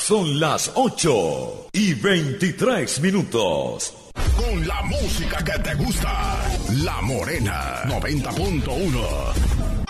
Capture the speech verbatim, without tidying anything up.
Son las ocho y veintitrés minutos. Con la música que te gusta, La Morena noventa punto uno.